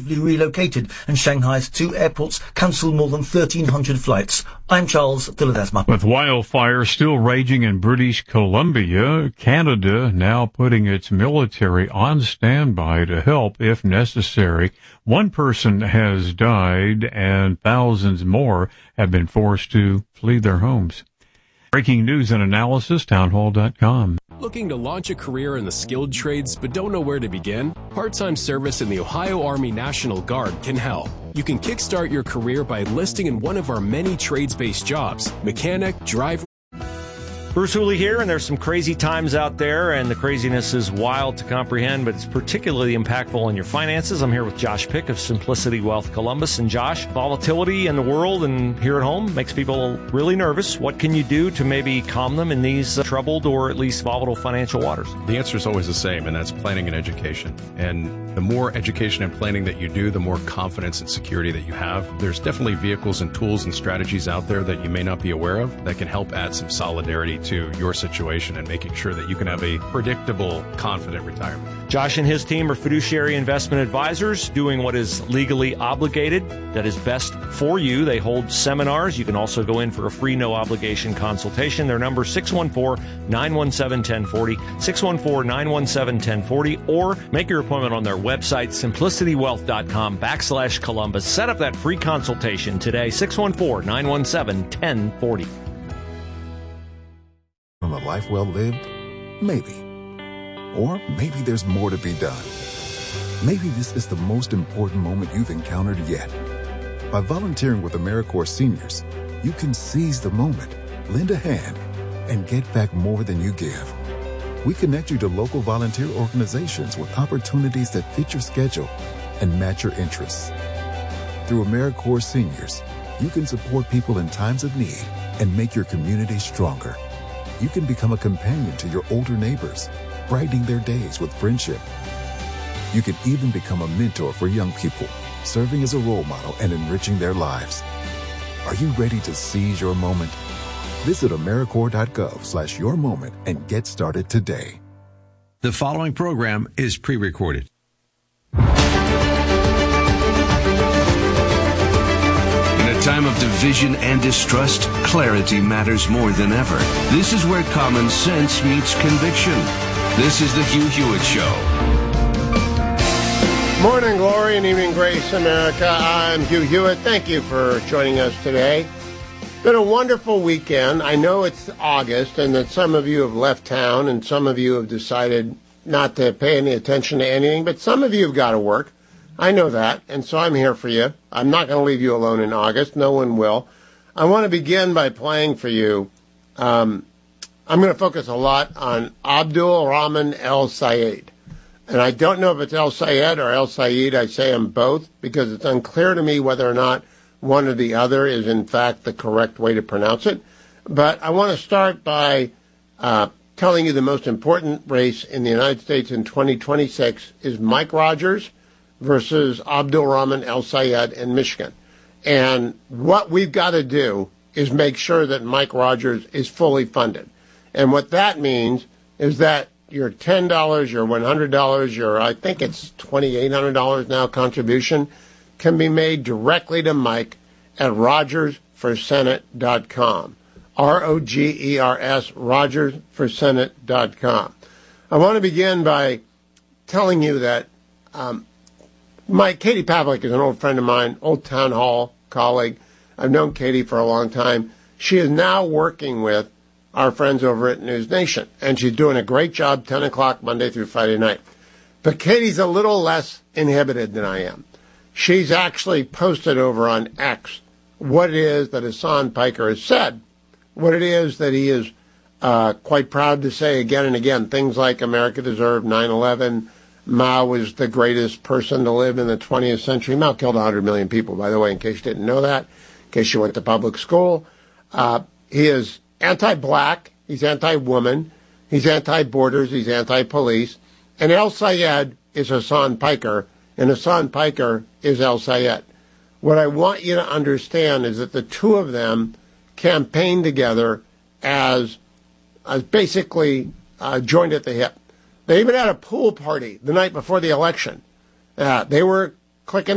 massively relocated, and Shanghai's 2 airports cancelled more than 1,300 flights. I'm Charles de Ledesma. With wildfires still raging in British Columbia, Canada now putting its military on standby to help if necessary. 1 person has died and thousands more have been forced to flee their homes. Breaking news and analysis, townhall.com. Looking to launch a career in the skilled trades but don't know where to begin? Part-time service in the Ohio Army National Guard can help. You can kickstart your career by enlisting in one of our many trades-based jobs: mechanic, driver. Bruce Hooley here, and there's some crazy times out there, and the craziness is wild to comprehend, but it's particularly impactful on your finances. I'm here with Josh Pick of Simplicity Wealth Columbus. And Josh, volatility in the world and here at home makes people really nervous. What can you do to maybe calm them in these troubled or at least volatile financial waters? The answer is always the same, and that's planning and education. And the more education and planning that you do, the more confidence and security that you have. There's definitely vehicles and tools and strategies out there that you may not be aware of that can help add some solidarity to your situation and making sure that you can have a predictable, confident retirement. Josh and his team are fiduciary investment advisors doing what is legally obligated, that is best for you. They hold seminars. You can also go in for a free, no-obligation consultation. Their number is 614-917-1040, 614-917-1040, or make your appointment on their website, simplicitywealth.com/Columbus. Set up that free consultation today, 614-917-1040. From a life well lived? Maybe. Or maybe there's more to be done. Maybe this is the most important moment you've encountered yet. By volunteering with AmeriCorps Seniors, you can seize the moment, lend a hand, and get back more than you give. We connect you to local volunteer organizations with opportunities that fit your schedule and match your interests. Through AmeriCorps Seniors, you can support people in times of need and make your community stronger. You can become a companion to your older neighbors, brightening their days with friendship. You can even become a mentor for young people, serving as a role model and enriching their lives. Are you ready to seize your moment? Visit AmeriCorps.gov/yourmoment and get started today. The following program is pre-recorded. In a time of division and distrust, clarity matters more than ever. This is where common sense meets conviction. This is the Hugh Hewitt Show. Morning glory and evening grace, America. I'm Hugh Hewitt. Thank you for joining us today. Been a wonderful weekend. I know it's August and that some of you have left town and some of you have decided not to pay any attention to anything, but some of you have got to work. I know that, and so I'm here for you. I'm not going to leave you alone in August. No one will. I want to begin by playing for you. I'm going to focus a lot on Abdul Rahman El Sayed. And I don't know if it's El Sayed or El Sayed. I say them both because it's unclear to me whether or not one or the other is in fact the correct way to pronounce it. But I want to start by telling you the most important race in the United States in 2026 is Mike Rogers versus Abdul Rahman El Sayed in Michigan. And what we've got to do is make sure that Mike Rogers is fully funded. And what that means is that your $10, your $100, your, I think it's $2,800 now contribution can be made directly to Mike at RogersForSenate.com. ROGERS, RogersForSenate.com. I want to begin by telling you that Katie Pavlik is an old friend of mine, old town hall colleague. I've known Katie for a long time. She is now working with our friends over at News Nation, and she's doing a great job, 10 o'clock Monday through Friday night. But Katie's a little less inhibited than I am. She's actually posted over on X what it is that Hasan Piker has said, what it is that he is quite proud to say again and again, things like America deserved 9/11, Mao was the greatest person to live in the 20th century. Mao killed 100 million people, by the way, in case you didn't know that, in case you went to public school. He is anti-black, he's anti-woman, he's anti-borders, he's anti-police. And El Sayed is Hasan Piker, and Hasan Piker is El Sayed. What I want you to understand is that the two of them campaigned together as basically joined at the hip. They even had a pool party the night before the election. They were clicking